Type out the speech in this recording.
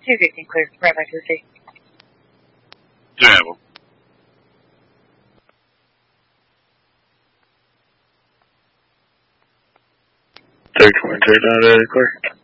215 clear. Right back to the station. Travel. 323 clear.